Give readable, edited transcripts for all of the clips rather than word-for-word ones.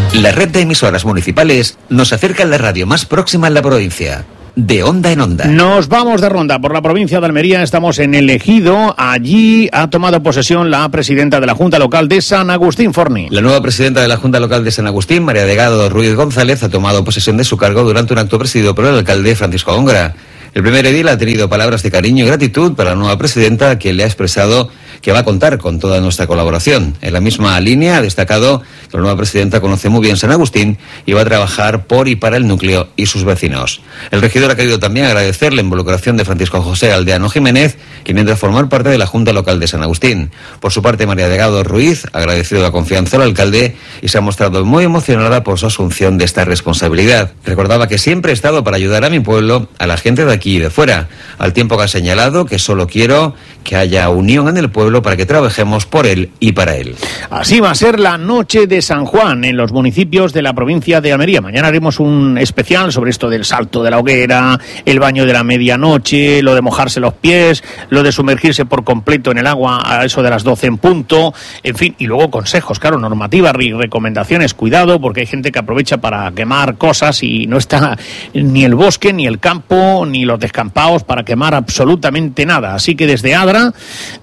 La red de emisoras municipales nos acerca a la radio más próxima en la provincia. De onda en onda. Nos vamos de ronda por la provincia de Almería. Estamos en El Ejido. Allí ha tomado posesión la presidenta de la Junta Local de San Agustín, Forni. La nueva presidenta de la Junta Local de San Agustín, María Delgado Ruiz González, ha tomado posesión de su cargo durante un acto presidido por el alcalde Francisco Góngora. El primer edil ha tenido palabras de cariño y gratitud para la nueva presidenta, quien le ha expresado que va a contar con toda nuestra colaboración. En la misma línea ha destacado que la nueva presidenta conoce muy bien San Agustín y va a trabajar por y para el núcleo y sus vecinos. El regidor ha querido también agradecer la involucración de Francisco José Aldeano Jiménez, quien entra a formar parte de la Junta Local de San Agustín. Por su parte, María Delgado Ruiz ha agradecido la confianza al alcalde y se ha mostrado muy emocionada por su asunción de esta responsabilidad. Recordaba que siempre he estado para ayudar a mi pueblo, a la gente de aquí y de fuera, al tiempo que ha señalado que solo quiero que haya unión en el pueblo para que trabajemos por él y para él. Así va a ser la noche de San Juan en los municipios de la provincia de Almería. Mañana haremos un especial sobre esto del salto de la hoguera, el baño de la medianoche, lo de mojarse los pies, lo de sumergirse por completo en el agua a eso de las 12 en punto, en fin, y luego consejos, claro, normativas y recomendaciones. Cuidado, porque hay gente que aprovecha para quemar cosas y no está ni el bosque, ni el campo, ni los descampados para quemar absolutamente nada. Así que desde Adra,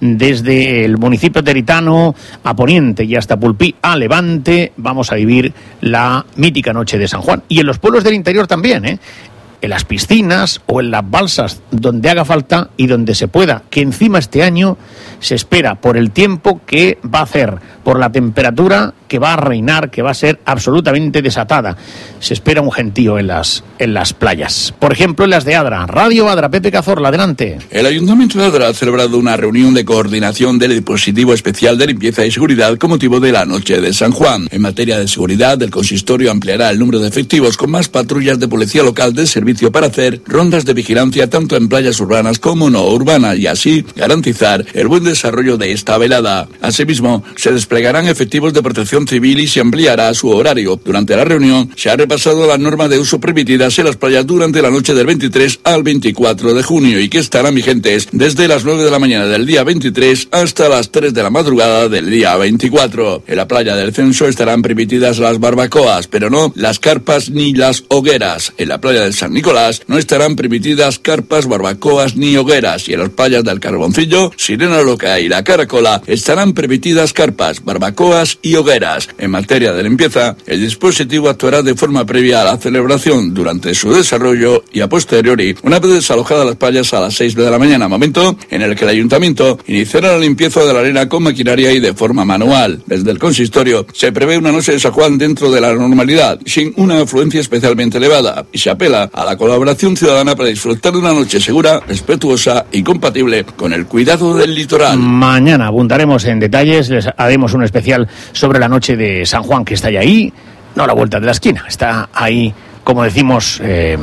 desde el municipio teritano a Poniente y hasta Pulpí a Levante, vamos a vivir la mítica noche de San Juan. Y en los pueblos del interior también, en las piscinas o en las balsas, donde haga falta y donde se pueda, que encima este año se espera, por el tiempo que va a hacer, por la temperatura que va a reinar, que va a ser absolutamente desatada. Se espera un gentío en las playas. Por ejemplo, en las de Adra. Radio Adra, Pepe Cazorla, adelante. El Ayuntamiento de Adra ha celebrado una reunión de coordinación del dispositivo especial de limpieza y seguridad con motivo de la noche de San Juan. En materia de seguridad, el consistorio ampliará el número de efectivos con más patrullas de policía local de servicio para hacer rondas de vigilancia tanto en playas urbanas como no urbanas y así garantizar el buen desarrollo de esta velada. Asimismo, se desplegarán efectivos de protección civil y se ampliará su horario. Durante la reunión se ha repasado las normas de uso permitidas en las playas durante la noche del 23 al 24 de junio y que estarán vigentes desde las 9 de la mañana del día 23 hasta las 3 de la madrugada del día 24. En la playa del Censo estarán permitidas las barbacoas, pero no las carpas ni las hogueras. En la playa del San Nicolás no estarán permitidas carpas, barbacoas ni hogueras, y en las playas del Carboncillo, Sirena Loca y La Caracola estarán permitidas carpas, barbacoas y hogueras. En materia de limpieza, el dispositivo actuará de forma previa a la celebración, durante su desarrollo y a posteriori, una vez desalojadas las playas a las 6 de la mañana, momento en el que el Ayuntamiento iniciará la limpieza de la arena con maquinaria y de forma manual. Desde el consistorio se prevé una noche de San Juan dentro de la normalidad, sin una afluencia especialmente elevada, y se apela a la colaboración ciudadana para disfrutar de una noche segura, respetuosa y compatible con el cuidado del litoral. Mañana abundaremos en detalles, les haremos un especial sobre la noche de San Juan, que está ya ahí, no a la vuelta de la esquina, está ahí, como decimos,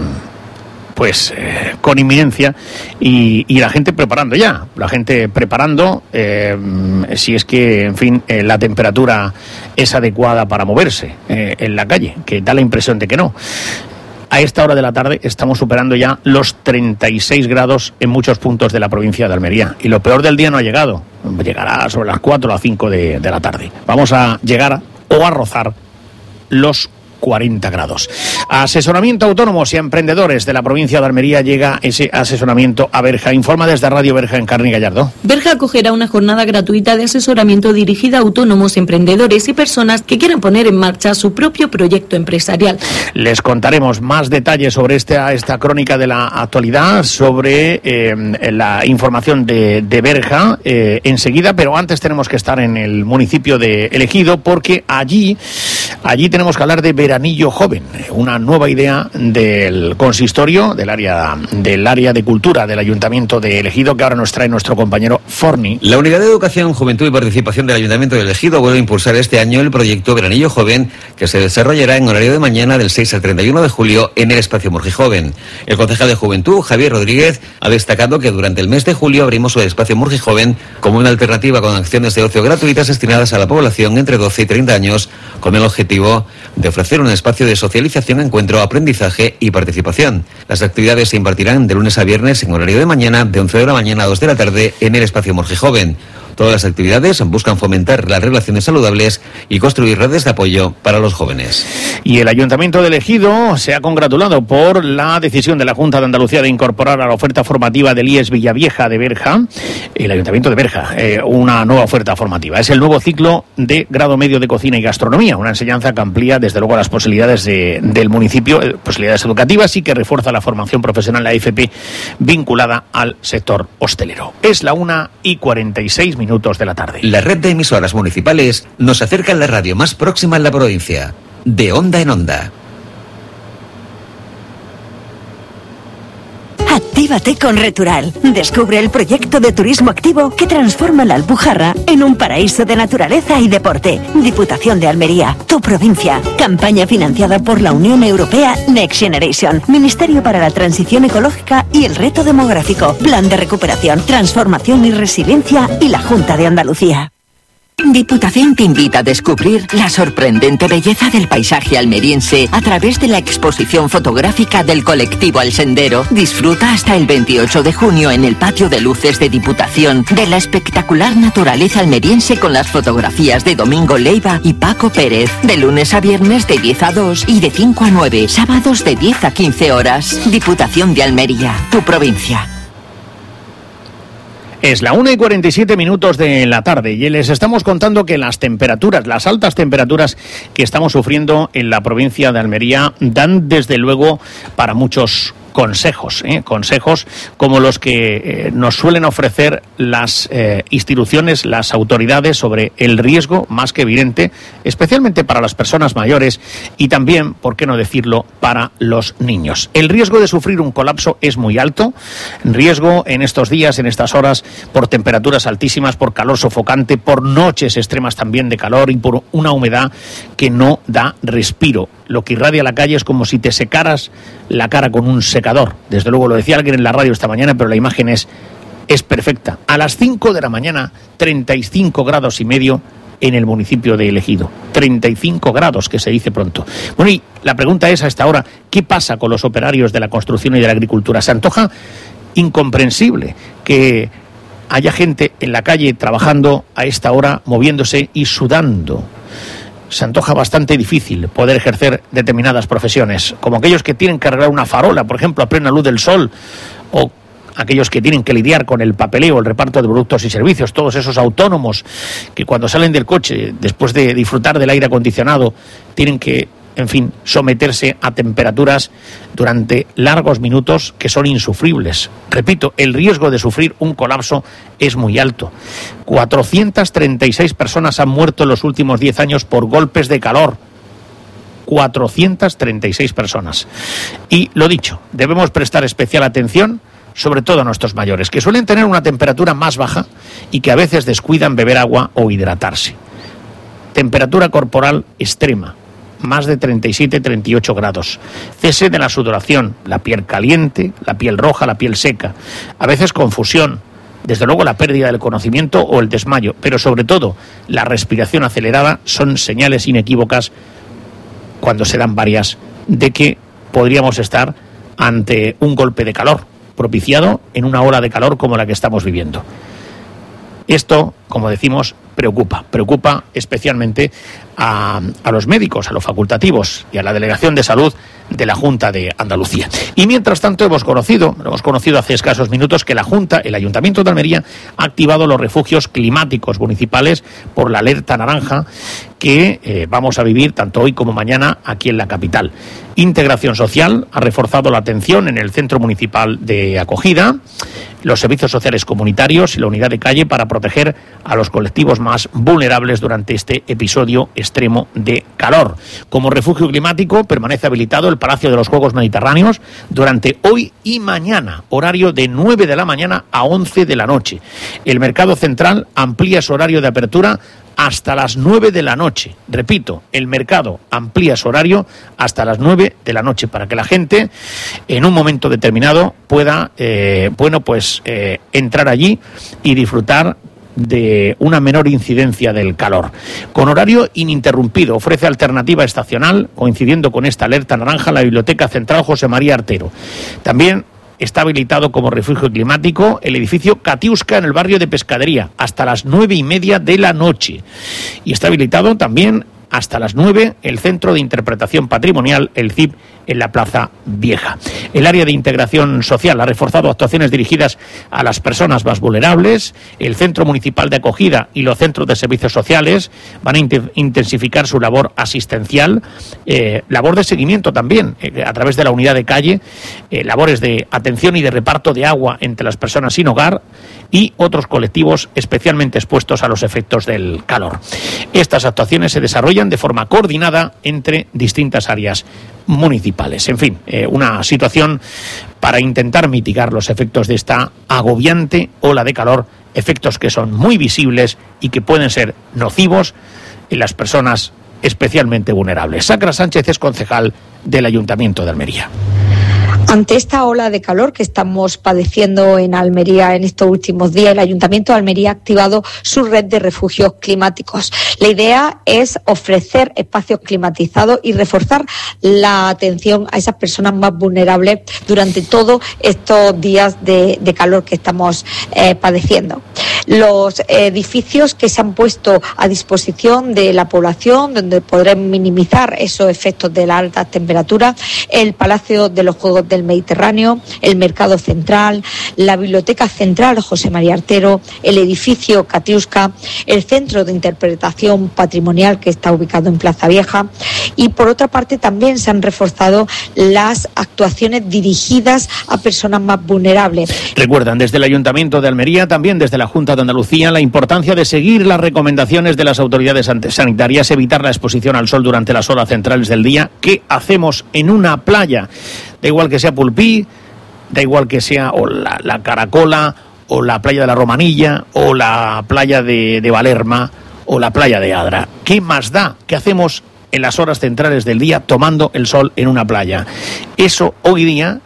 con inminencia, y la gente preparando ya, si es que, en fin, la temperatura es adecuada para moverse en la calle, que da la impresión de que no. A esta hora de la tarde estamos superando ya los 36 grados en muchos puntos de la provincia de Almería. Y lo peor del día no ha llegado. Llegará sobre las 4 o las 5 de la tarde. Vamos a llegar o a rozar los 40 grados. Asesoramiento a autónomos y a emprendedores de la provincia de Almería. Llega ese asesoramiento a Berja. Informa desde Radio Berja en Carni Gallardo. Berja acogerá una jornada gratuita de asesoramiento dirigida a autónomos, emprendedores y personas que quieran poner en marcha su propio proyecto empresarial. Les contaremos más detalles sobre esta crónica de la actualidad, sobre la información de Berja enseguida, pero antes tenemos que estar en el municipio de El Ejido, porque allí tenemos que hablar de Veranillo Joven, una nueva idea del consistorio, del área de cultura del Ayuntamiento de El Ejido, que ahora nos trae nuestro compañero Forni. La Unidad de Educación, Juventud y Participación del Ayuntamiento de El Ejido vuelve a impulsar este año el proyecto Veranillo Joven, que se desarrollará en horario de mañana del 6 al 31 de julio en el espacio Murgi Joven. El concejal de Juventud, Javier Rodríguez, ha destacado que durante el mes de julio abrimos el espacio Murgi Joven como una alternativa con acciones de ocio gratuitas destinadas a la población entre 12 y 30 años, con el objetivo de ofrecer un espacio de socialización, encuentro, aprendizaje y participación. Las actividades se impartirán de lunes a viernes en horario de mañana, de 11 de la mañana a 2 de la tarde en el espacio Murgi Joven. Todas las actividades buscan fomentar las relaciones saludables y construir redes de apoyo para los jóvenes. Y el Ayuntamiento de Ejido se ha congratulado por la decisión de la Junta de Andalucía de incorporar a la oferta formativa del IES Villavieja de Berja, el Ayuntamiento de Berja, una nueva oferta formativa. Es el nuevo ciclo de grado medio de cocina y gastronomía, una enseñanza que amplía desde luego las posibilidades del municipio, posibilidades educativas, y que refuerza la formación profesional, la FP, vinculada al sector hostelero. Es la 1:46 de la tarde. La red de emisoras municipales nos acerca a la radio más próxima en la provincia, de onda en onda. Actívate con Retural. Descubre el proyecto de turismo activo que transforma la Alpujarra en un paraíso de naturaleza y deporte. Diputación de Almería, tu provincia. Campaña financiada por la Unión Europea Next Generation, Ministerio para la Transición Ecológica y el Reto Demográfico, Plan de Recuperación, Transformación y Resiliencia y la Junta de Andalucía. Diputación te invita a descubrir la sorprendente belleza del paisaje almeriense a través de la exposición fotográfica del colectivo Al Sendero. Disfruta hasta el 28 de junio en el patio de luces de Diputación de la espectacular naturaleza almeriense con las fotografías de Domingo Leiva y Paco Pérez. De lunes a viernes de 10 a 2 y de 5 a 9, sábados de 10 a 15 horas. Diputación de Almería, tu provincia. Es la 1:47 de la tarde y les estamos contando que las temperaturas, las altas temperaturas que estamos sufriendo en la provincia de Almería dan desde luego para muchos consejos como los que nos suelen ofrecer las instituciones, las autoridades sobre el riesgo más que evidente, especialmente para las personas mayores y también, por qué no decirlo, para los niños. El riesgo de sufrir un colapso es muy alto, riesgo en estos días, en estas horas, por temperaturas altísimas, por calor sofocante, por noches extremas también de calor y por una humedad que no da respiro. Lo que irradia la calle es como si te secaras la cara con un secador. Desde luego lo decía alguien en la radio esta mañana, pero la imagen es perfecta. A las 5 de la mañana, 35 grados y medio en el municipio de El Ejido. 35 grados, que se dice pronto. Bueno, y la pregunta es a esta hora, ¿qué pasa con los operarios de la construcción y de la agricultura? Se antoja incomprensible que haya gente en la calle trabajando a esta hora, moviéndose y sudando. Se antoja bastante difícil poder ejercer determinadas profesiones, como aquellos que tienen que arreglar una farola, por ejemplo, a plena luz del sol, o aquellos que tienen que lidiar con el papeleo, el reparto de productos y servicios, todos esos autónomos que cuando salen del coche, después de disfrutar del aire acondicionado, tienen que, en fin, someterse a temperaturas durante largos minutos que son insufribles. Repito, el riesgo de sufrir un colapso es muy alto. 436 personas han muerto en los últimos 10 años por golpes de calor. 436 personas. Y lo dicho, debemos prestar especial atención, sobre todo a nuestros mayores, que suelen tener una temperatura más baja y que a veces descuidan beber agua o hidratarse. Temperatura corporal extrema, más de 37-38 grados. Cese de la sudoración, la piel caliente, la piel roja, la piel seca. A veces confusión, desde luego la pérdida del conocimiento o el desmayo, pero sobre todo la respiración acelerada son señales inequívocas, cuando se dan varias, de que podríamos estar ante un golpe de calor propiciado en una ola de calor como la que estamos viviendo. Esto, como decimos, preocupa especialmente a los médicos, a los facultativos y a la Delegación de Salud de la Junta de Andalucía. Y mientras tanto hemos conocido hace escasos minutos que la Junta, el Ayuntamiento de Almería, ha activado los refugios climáticos municipales por la alerta naranja que vamos a vivir tanto hoy como mañana aquí en la capital. Integración Social ha reforzado la atención en el Centro Municipal de Acogida, los servicios sociales comunitarios y la unidad de calle para proteger a los colectivos más vulnerables durante este episodio extremo de calor. Como refugio climático permanece habilitado el Palacio de los Juegos Mediterráneos durante hoy y mañana, horario de 9 de la mañana a 11 de la noche. El Mercado Central amplía su horario de apertura hasta las 9 de la noche. Repito, el mercado amplía su horario hasta las 9 de la noche para que la gente en un momento determinado pueda entrar allí y disfrutar de una menor incidencia del calor. Con horario ininterrumpido, ofrece alternativa estacional, coincidiendo con esta alerta naranja, la Biblioteca Central José María Artero. También está habilitado como refugio climático el edificio Katiuska en el barrio de Pescadería hasta las 9:30 de la noche. Y está habilitado también hasta las 9 el Centro de Interpretación Patrimonial, el CIP, en la Plaza Vieja. El área de integración social ha reforzado actuaciones dirigidas a las personas más vulnerables. El Centro Municipal de Acogida y los centros de servicios sociales van a intensificar su labor asistencial, labor de seguimiento también, a través de la unidad de calle, labores de atención y de reparto de agua entre las personas sin hogar y otros colectivos especialmente expuestos a los efectos del calor. Estas actuaciones se desarrollan de forma coordinada entre distintas áreas municipales. En fin, una situación para intentar mitigar los efectos de esta agobiante ola de calor, efectos que son muy visibles y que pueden ser nocivos en las personas especialmente vulnerables. Sacra Sánchez es concejal del Ayuntamiento de Almería. Ante esta ola de calor que estamos padeciendo en Almería en estos últimos días, el Ayuntamiento de Almería ha activado su red de refugios climáticos. La idea es ofrecer espacios climatizados y reforzar la atención a esas personas más vulnerables durante todos estos días de calor que estamos padeciendo. Los edificios que se han puesto a disposición de la población, donde podrán minimizar esos efectos de las altas temperaturas, el Palacio de los Juegos del Mediterráneo, el Mercado Central, la Biblioteca Central José María Artero, el edificio Katiuska, el Centro de Interpretación Patrimonial que está ubicado en Plaza Vieja, y por otra parte también se han reforzado las actuaciones dirigidas a personas más vulnerables. Recuerdan desde el Ayuntamiento de Almería, también desde la Junta de Andalucía, la importancia de seguir las recomendaciones de las autoridades sanitarias, evitar la exposición al sol durante las horas centrales del día. ¿Qué hacemos en una playa? Da igual que sea Pulpí, da igual que sea o la Caracola, o la playa de la Romanilla, o la playa de Valerma, o la playa de Adra. ¿Qué más da? ¿Qué hacemos en las horas centrales del día tomando el sol en una playa? Eso hoy día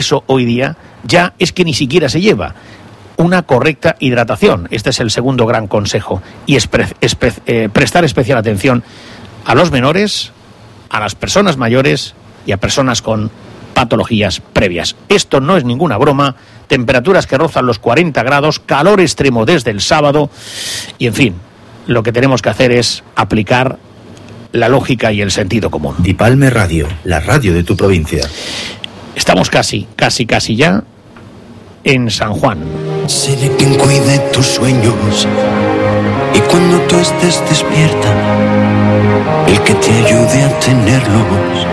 ya es que ni siquiera se lleva. Una correcta hidratación. Este es el segundo gran consejo. Y es prestar especial atención a los menores, a las personas mayores y a personas con patologías previas. Esto no es ninguna broma. Temperaturas que rozan los 40 grados, calor extremo desde el sábado. Y en fin, lo que tenemos que hacer es aplicar la lógica y el sentido común. Dipalme Radio, la radio de tu provincia. Estamos casi ya en San Juan. Seré quien cuide tus sueños y cuando tú estés despierta, el que te ayude a tenerlos.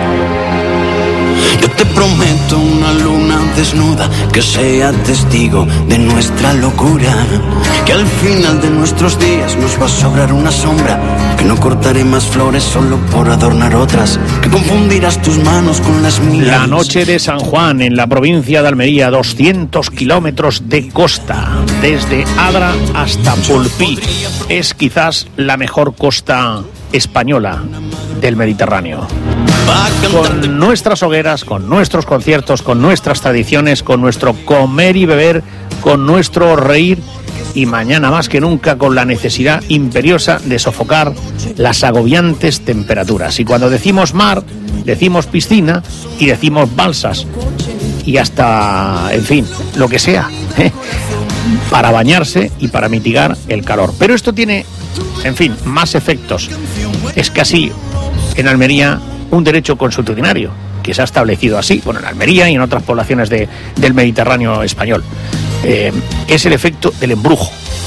Yo te prometo una luna desnuda que sea testigo de nuestra locura, que al final de nuestros días nos va a sobrar una sombra, que no cortaré más flores solo por adornar otras, que confundirás tus manos con las mías. La noche de San Juan en la provincia de Almería, 200 kilómetros de costa, desde Adra hasta Pulpí. Es quizás la mejor costa española del Mediterráneo. Con nuestras hogueras, con nuestros conciertos, con nuestras tradiciones, con nuestro comer y beber, con nuestro reír y mañana más que nunca con la necesidad imperiosa de sofocar las agobiantes temperaturas. Y cuando decimos mar, decimos piscina y decimos balsas y hasta, en fin, lo que sea, para bañarse y para mitigar el calor. Pero esto tiene, en fin, más efectos. Es casi en Almería un derecho consuetudinario que se ha establecido así, bueno, en Almería y en otras poblaciones del Mediterráneo español. Es el efecto del embrujo,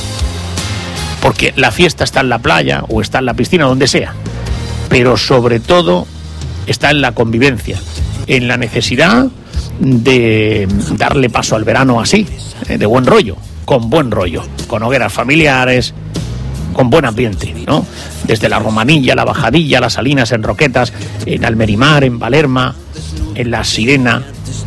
porque la fiesta está en la playa o está en la piscina, donde sea, pero sobre todo está en la convivencia, en la necesidad de darle paso al verano así, de buen rollo, con hogueras familiares, con buen ambiente, ¿no? Desde la Romanilla, la Bajadilla, las Salinas, en Roquetas, en Almerimar, en Valerma, en La Sirena,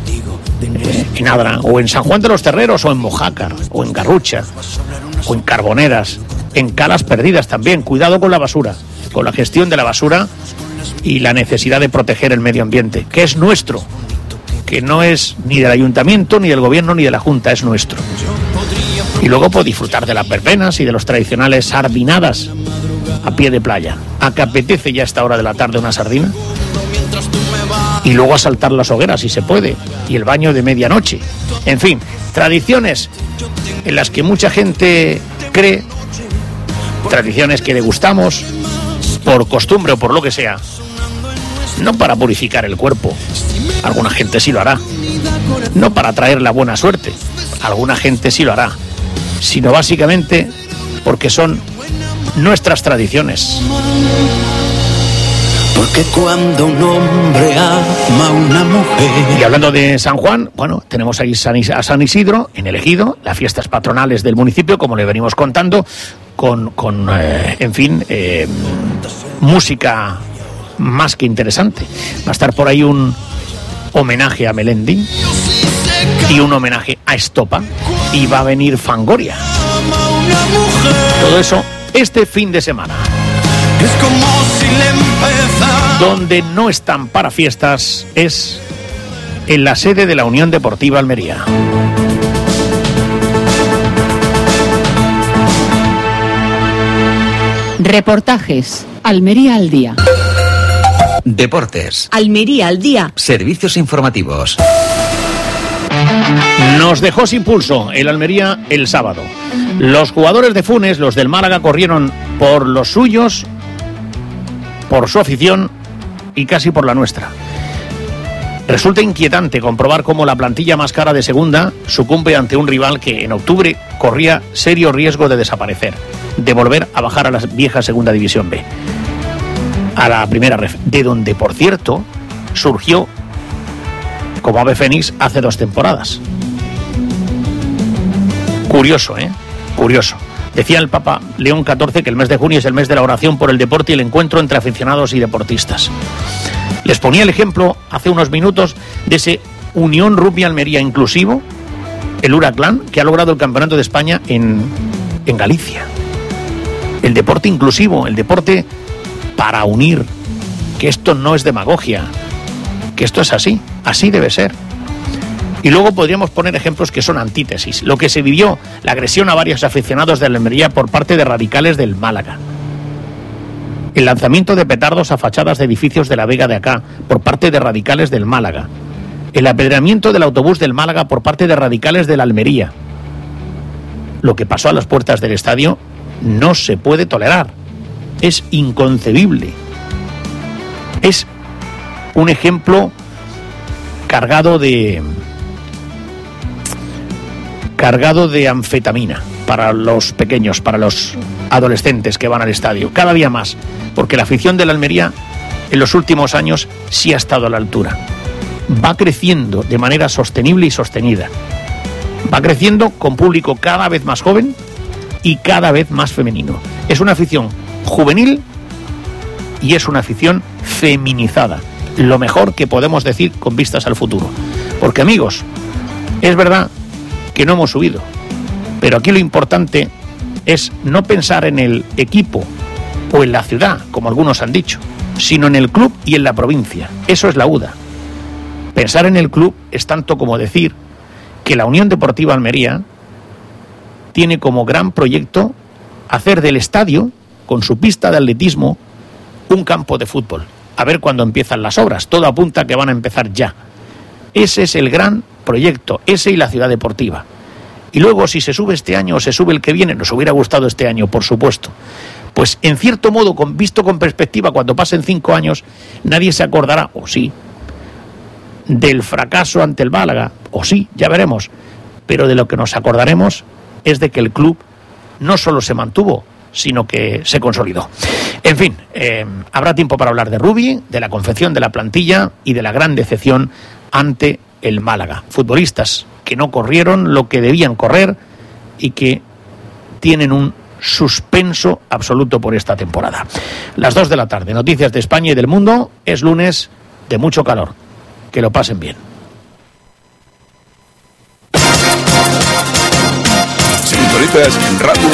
en Adra, o en San Juan de los Terreros, o en Mojácar, o en Garrucha, o en Carboneras, en Calas Perdidas también. Cuidado con la basura, con la gestión de la basura y la necesidad de proteger el medio ambiente, que es nuestro, que no es ni del ayuntamiento, ni del gobierno, ni de la Junta, es nuestro. Y luego puedo disfrutar de las verbenas y de los tradicionales sardinadas a pie de playa. ¿A qué apetece ya a esta hora de la tarde una sardina? Y luego a saltar las hogueras, si se puede, y el baño de medianoche. En fin, tradiciones en las que mucha gente cree, tradiciones que le gustamos, por costumbre o por lo que sea, no para purificar el cuerpo, alguna gente sí lo hará, no para traer la buena suerte, alguna gente sí lo hará, sino básicamente porque son nuestras tradiciones. Porque cuando un hombre ama a una mujer... Y hablando de San Juan, bueno, tenemos ahí a San Isidro, en el Ejido, las fiestas patronales del municipio, como le venimos contando, con música más que interesante. Va a estar por ahí un homenaje a Melendi y un homenaje a Estopa, y va a venir Fangoria. Todo eso este fin de semana. Es como si le empezara. Donde no están para fiestas es en la sede de la Unión Deportiva Almería. Reportajes. Almería al día. Deportes. Almería al día. Servicios informativos. Nos dejó sin pulso el Almería el sábado. Los jugadores de Funes, los del Málaga, corrieron por los suyos, por su afición y casi por la nuestra. Resulta inquietante comprobar cómo la plantilla más cara de segunda sucumbe ante un rival que en octubre corría serio riesgo de desaparecer, de volver a bajar a la vieja segunda división B, a la primera ref, de donde, por cierto, surgió como ave fénix hace 2 temporadas. Curioso, Curioso. Decía el Papa León XIV que el mes de junio es el mes de la oración por el deporte y el encuentro entre aficionados y deportistas. Les ponía el ejemplo hace unos minutos de ese Unión Rugby Almería inclusivo, el Huracán, que ha logrado el Campeonato de España en Galicia. El deporte inclusivo, el deporte para unir, que esto no es demagogia, que esto es así debe ser. Y luego podríamos poner ejemplos que son antítesis. Lo que se vivió, la agresión a varios aficionados de la Almería por parte de radicales del Málaga. El lanzamiento de petardos a fachadas de edificios de la Vega de acá por parte de radicales del Málaga. El apedreamiento del autobús del Málaga por parte de radicales de la Almería. Lo que pasó a las puertas del estadio no se puede tolerar. Es inconcebible. Es un ejemplo cargado de anfetamina para los pequeños, para los adolescentes que van al estadio, cada día más, porque la afición de la Almería en los últimos años sí ha estado a la altura. Va creciendo de manera sostenible y sostenida. Va creciendo con público cada vez más joven y cada vez más femenino. Es una afición juvenil y es una afición feminizada. Lo mejor que podemos decir con vistas al futuro. Porque, amigos, es verdad que no hemos subido, pero aquí lo importante es no pensar en el equipo o en la ciudad, como algunos han dicho, sino en el club y en la provincia. Eso es la UDA. Pensar en el club es tanto como decir que la Unión Deportiva Almería tiene como gran proyecto hacer del estadio, con su pista de atletismo, un campo de fútbol. A ver cuándo empiezan las obras. Todo apunta a que van a empezar ya. Ese es el gran proyecto, ese y la ciudad deportiva. Y luego, si se sube este año o se sube el que viene, nos hubiera gustado este año, por supuesto. Pues en cierto modo, visto con perspectiva, cuando pasen 5 años, nadie se acordará, o sí, del fracaso ante el Málaga, o sí, ya veremos. Pero de lo que nos acordaremos es de que el club no solo se mantuvo, sino que se consolidó. En fin, habrá tiempo para hablar de rugby, de la confección de la plantilla y de la gran decepción ante el Málaga. Futbolistas que no corrieron lo que debían correr y que tienen un suspenso absoluto por esta temporada. Las 2 de la tarde, noticias de España y del mundo. Es lunes de mucho calor. Que lo pasen bien. Sintonizas Radio